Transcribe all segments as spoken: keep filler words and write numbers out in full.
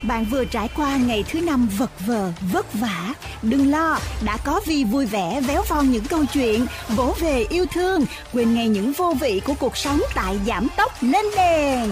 Bạn vừa trải qua ngày thứ năm vật vờ, vất vả. Đừng lo, đã có Vi vui vẻ véo von những câu chuyện, vỗ về yêu thương, quên ngay những vô vị của cuộc sống tại Giảm Tốc Lên Đèn.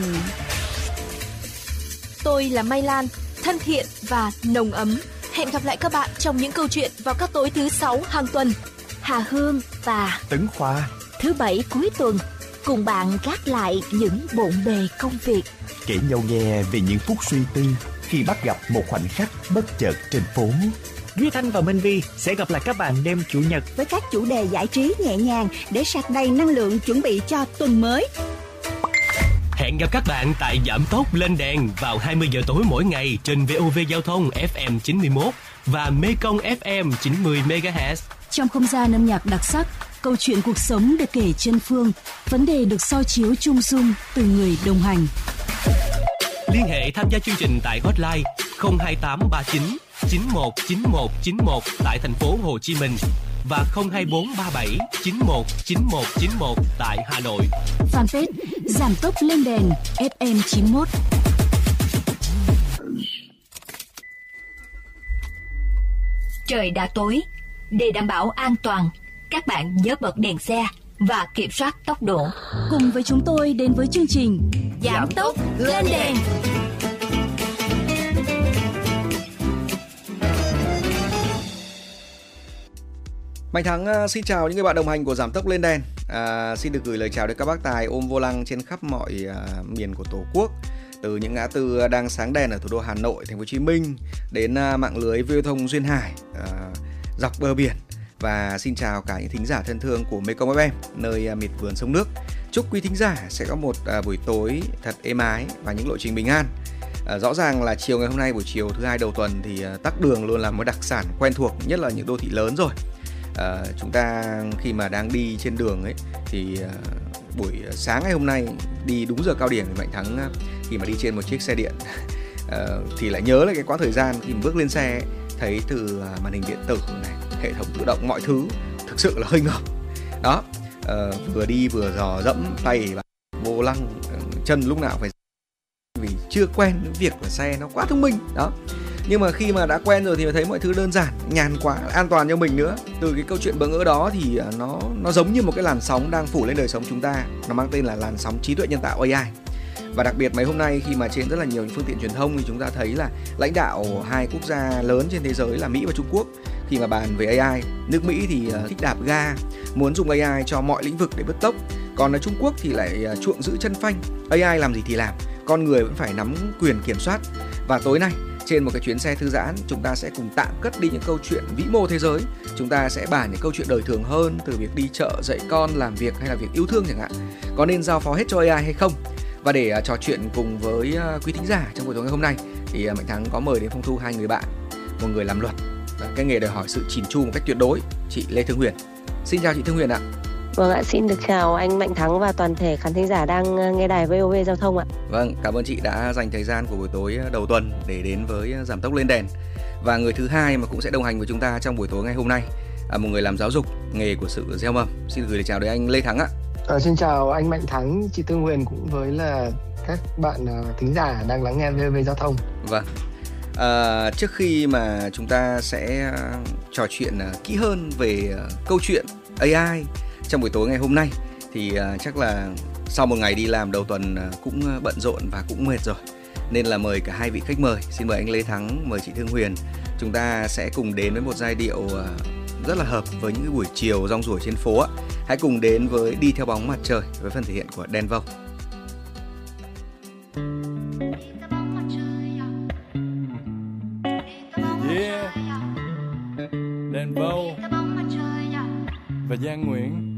Tôi là Mai Lan, thân thiện và nồng ấm. Hẹn gặp lại các bạn trong những câu chuyện vào các tối thứ sáu hàng tuần. Hà Hương và Tấn Khoa thứ bảy cuối tuần cùng bạn gác lại những bộn bề công việc, kể nhau nghe về những phút suy tư khi bắt gặp một khoảnh khắc bất chợt trên phố. Duy Thanh và Minh Vi sẽ gặp lại các bạn đêm Chủ nhật với các chủ đề giải trí nhẹ nhàng để sạc đầy năng lượng chuẩn bị cho tuần mới. Hẹn gặp các bạn tại Giảm Tốc Lên Đèn vào hai mươi giờ tối mỗi ngày trên vê o vê Giao thông ép em chín mươi mốt và Mekong ép em chín mươi mê ga héc. Trong không gian âm nhạc đặc sắc, câu chuyện cuộc sống được kể chân phương, vấn đề được soi chiếu chung dung từ người đồng hành. Liên hệ tham gia chương trình tại hotline không hai tám ba chín chín một chín một chín một tại thành phố Hồ Chí Minh và không hai bốn ba bảy chín một chín một chín một tại Hà Nội. Fanpage Giảm Tốc Lên Đèn ép em chín mốt. Trời đã tối, để đảm bảo an toàn, các bạn nhớ bật đèn xe và kiểm soát tốc độ. Cùng với chúng tôi đến với chương trình Giảm Tốc Lên Đèn. Mạnh Thắng uh, xin chào những người bạn đồng hành của Giảm Tốc Lên Đèn. À, xin được gửi lời chào đến các bác tài ôm vô lăng trên khắp mọi uh, miền của Tổ quốc. Từ những ngã tư đang sáng đèn ở thủ đô Hà Nội, thành phố Hồ Chí Minh đến uh, mạng lưới viễn thông duyên hải uh, dọc bờ biển. Và xin chào cả những thính giả thân thương của Mekong ép em, nơi uh, miệt vườn sông nước. Chúc quý thính giả sẽ có một uh, buổi tối thật êm ái và những lộ trình bình an. Uh, rõ ràng là chiều ngày hôm nay, buổi chiều thứ hai đầu tuần thì uh, tắc đường luôn là một đặc sản quen thuộc, nhất là những đô thị lớn rồi. Uh, chúng ta khi mà đang đi trên đường ấy thì uh, buổi sáng ngày hôm nay đi đúng giờ cao điểm thì Mạnh Thắng uh, khi mà đi trên một chiếc xe điện uh, thì lại nhớ lại cái quãng thời gian khi mà bước lên xe ấy, thấy từ uh, màn hình điện tử này, hệ thống tự động, mọi thứ thực sự là hơi ngợp đó. Uh, vừa đi vừa dò dẫm tay vào vô lăng, uh, chân lúc nào phải, vì chưa quen với việc là xe nó quá thông minh đó. Nhưng mà khi mà đã quen rồi thì thấy mọi thứ đơn giản, nhàn quá, an toàn cho mình nữa. Từ cái câu chuyện bỡ ngỡ đó thì nó nó giống như một cái làn sóng đang phủ lên đời sống chúng ta. Nó mang tên là làn sóng trí tuệ nhân tạo a i. Và đặc biệt mấy hôm nay khi mà trên rất là nhiều những phương tiện truyền thông thì chúng ta thấy là lãnh đạo hai quốc gia lớn trên thế giới là Mỹ và Trung Quốc khi mà bàn về a i. Nước Mỹ thì thích đạp ga, muốn dùng a i cho mọi lĩnh vực để bứt tốc. Còn ở Trung Quốc thì lại chuộng giữ chân phanh, a i làm gì thì làm, con người vẫn phải nắm quyền kiểm soát. Và tối nay trên một cái chuyến xe thư giãn, chúng ta sẽ cùng tạm cất đi những câu chuyện vĩ mô thế giới. Chúng ta sẽ bàn những câu chuyện đời thường hơn, từ việc đi chợ, dạy con, làm việc hay là việc yêu thương chẳng hạn. Có nên giao phó hết cho a i hay không? Và để uh, trò chuyện cùng với uh, quý thính giả trong buổi tối ngày hôm nay thì uh, Mạnh Thắng có mời đến phòng thu hai người bạn. Một người làm luật, cái nghề đòi hỏi sự chỉn chu một cách tuyệt đối, chị Lê Thương Huyền. Xin chào chị Thương Huyền ạ. Vâng ạ, xin được chào anh Mạnh Thắng và toàn thể khán thính giả đang nghe đài vê o vê Giao thông ạ. Vâng, cảm ơn chị đã dành thời gian của buổi tối đầu tuần để đến với Giảm Tốc Lên Đèn. Và người thứ hai mà cũng sẽ đồng hành với chúng ta trong buổi tối ngày hôm nay là một người làm giáo dục, nghề của sự gieo mầm. Xin gửi lời chào đến anh Lê Thắng ạ. À, xin chào anh Mạnh Thắng, chị Thương Huyền cũng với là các bạn uh, thính giả đang lắng nghe vê o vê Giao thông. Vâng. À, trước khi mà chúng ta sẽ uh, trò chuyện uh, kỹ hơn về uh, câu chuyện a i trong buổi tối ngày hôm nay thì uh, chắc là sau một ngày đi làm đầu tuần uh, cũng bận rộn và cũng mệt rồi, nên là mời cả hai vị khách mời. Xin mời anh Lê Thắng, mời chị Thương Huyền. Chúng ta sẽ cùng đến với một giai điệu uh, rất là hợp với những cái buổi chiều rong ruổi trên phố ạ. Hãy cùng đến với Đi Theo Bóng Mặt Trời với phần thể hiện của Đen Vâu. Yeah, Đen Vâu và Giang Nguyễn.